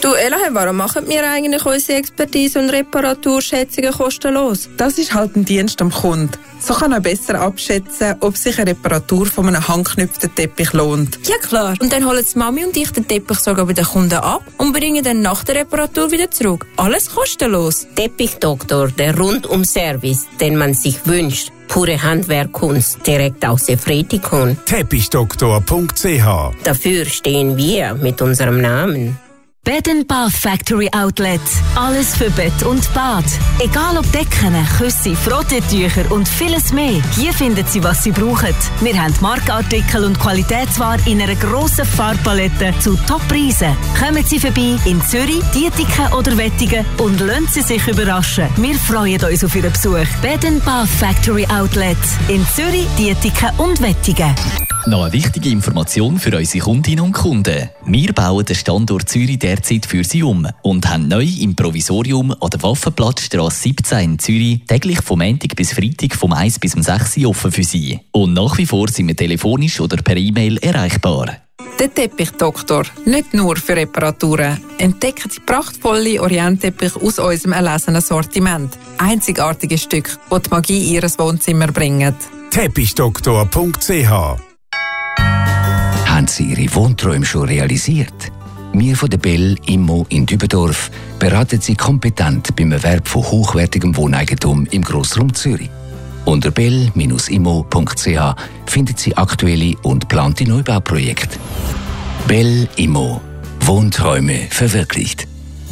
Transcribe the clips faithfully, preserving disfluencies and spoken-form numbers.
Du Elahe, warum machen wir eigentlich unsere Expertise und Reparaturschätzungen kostenlos? Das ist halt ein Dienst am Kunden. So kann er besser abschätzen, ob sich eine Reparatur von einem handgeknüpften Teppich lohnt. Ja klar. Und dann holen die Mami und ich den Teppich sogar bei den Kunden ab und bringen dann nach der Reparatur wieder zurück. Alles kostenlos. Teppichdoktor, der Rundum-Service, den man sich wünscht. Pure Handwerkkunst direkt aus Efretikon. Teppichdoktor punkt c h. Dafür stehen wir mit unserem Namen. Bed and Bath Factory Outlet. Alles für Bett und Bad. Egal ob Decken, Küsse, Frotteetücher und vieles mehr. Hier finden Sie, was Sie brauchen. Wir haben Markenartikel und Qualitätsware in einer grossen Farbpalette zu Top-Preisen. Kommen Sie vorbei in Zürich, Dietiken oder Wettigen und lassen Sie sich überraschen. Wir freuen uns auf Ihren Besuch. Bed and Bath Factory Outlet in Zürich, Dietiken und Wettigen. Noch eine wichtige Information für unsere Kundinnen und Kunden. Wir bauen den Standort Zürich derzeit für Sie um und haben neu im Provisorium an der Waffenplatzstrasse siebzehn in Zürich täglich vom Montag bis Freitag vom eins bis um sechs Uhr offen für Sie. Und nach wie vor sind wir telefonisch oder per E-Mail erreichbar. Der Teppichdoktor, nicht nur für Reparaturen. Entdecken Sie prachtvolle Orientteppiche aus unserem erlesenen Sortiment. Einzigartige Stücke, die die Magie in Ihr Wohnzimmer bringen. Teppichdoktor punkt c h. Haben Sie Ihre Wohnträume schon realisiert? Wir von der Bell Immo in Dübendorf beraten Sie kompetent beim Erwerb von hochwertigem Wohneigentum im Grossraum Zürich. Unter bell Bindestrich immo punkt c h finden Sie aktuelle und geplante Neubauprojekte. Bell Immo. Wohnträume verwirklicht.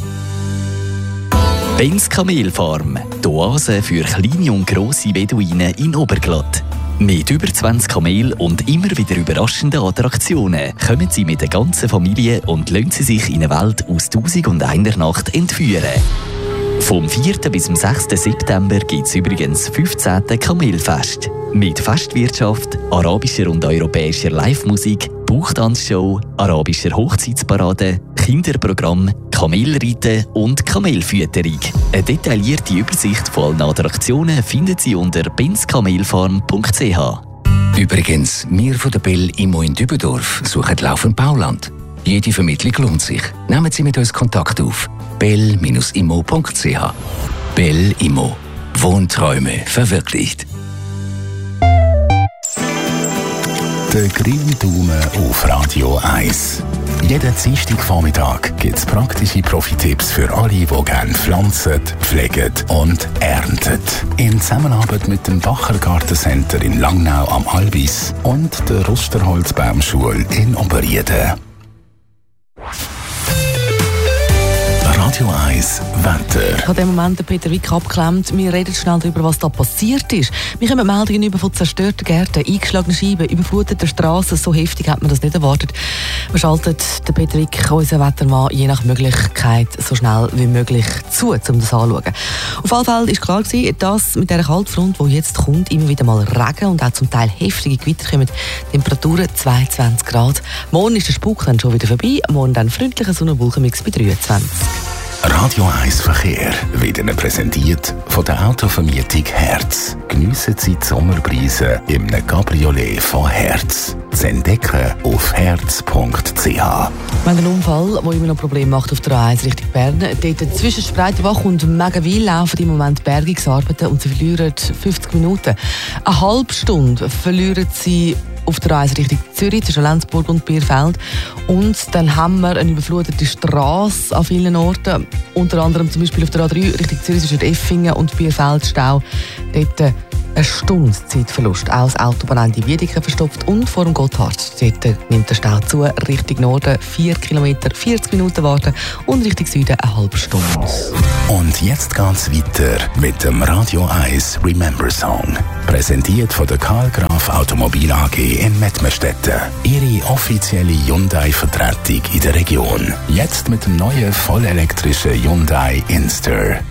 Benz Kamelfarm, die Oase für kleine und grosse Beduinen in Oberglatt. Mit über zwanzig Kamelen und immer wieder überraschenden Attraktionen kommen Sie mit der ganzen Familie und lassen Sie sich in eine Welt aus Tausend und einer Nacht entführen. Vom vierten bis zum sechsten September gibt es übrigens das fünfzehnte Kamelfest. Mit Festwirtschaft, arabischer und europäischer Live-Musik, Bauchtanzshow, arabischer Hochzeitsparade, Kinderprogramm, Kamelreiten und Kamelfütterung. Eine detaillierte Übersicht von allen Attraktionen finden Sie unter benz kamelfarm punkt c h. Übrigens, wir von der Bell Immo in Dübendorf suchen laufend Bauland. Jede Vermittlung lohnt sich. Nehmen Sie mit uns Kontakt auf. bell Bindestrich immo punkt c h. Bell Immo. Wohnträume verwirklicht. Der grüne Daumen auf Radio eins. Jeden Dienstagvormittag gibt es praktische Profi-Tipps für alle, die gerne pflanzen, pflegen und ernten. In Zusammenarbeit mit dem Bacher Gartencenter in Langnau am Albis und der Rusterholzbaumschule in Oberrieden. Radio eins Wetter. Ich habe im Moment den Peter Wick abgeklemmt. Wir reden schnell darüber, was da passiert ist. Wir kommen Meldungen über von zerstörten Gärten, eingeschlagenen Scheiben, überfluteten Straßen. So heftig hat man das nicht erwartet. Wir schalten den Peter Wick, unseren Wettermann, je nach Möglichkeit so schnell wie möglich zu, um das anzuschauen. Auf jeden Fall war klar, dass mit dieser Kaltfront, die jetzt kommt, immer wieder mal Regen und auch zum Teil heftige Gewitter kommen. Temperaturen zweiundzwanzig Grad. Morgen ist der Spuk dann schon wieder vorbei. Morgen dann freundlicher Sonnenwolkenmix bei dreiundzwanzig. Radio eins Verkehr wird Ihnen präsentiert von der Autovermietung Herz. Geniessen Sie die Sommerbrise im Cabriolet von Herz. Zu entdecken auf herz punkt c h. Wir haben einen Unfall, der immer noch Probleme macht auf der A eins Richtung Bern. Dort zwischen Spreitenbach und Megawil laufen im Moment Bergungsarbeiten und sie verlieren fünfzig Minuten. Eine halbe Stunde verlieren sie auf der A eins Richtung Zürich, zwischen Lenzburg und Bierfeld. Und dann haben wir eine überflutete Straße an vielen Orten. Unter anderem zum Beispiel auf der A drei Richtung Zürich zwischen Effingen und Bierfeld Stau. Dort eine Stunde Zeitverlust. Auch das Autobahnende Wiedeke verstopft und vor dem Gotthard. Dort nimmt der Stau zu. Richtung Norden vier Kilometer, vierzig Minuten warten und Richtung Süden eine halbe Stunde. Und jetzt geht's weiter mit dem Radio eins Remember Song. Präsentiert von der Karl Graf Automobil A G in Mettmerstetten. Ihre offizielle Hyundai-Vertretung in der Region. Jetzt mit dem neuen vollelektrischen Hyundai Inster.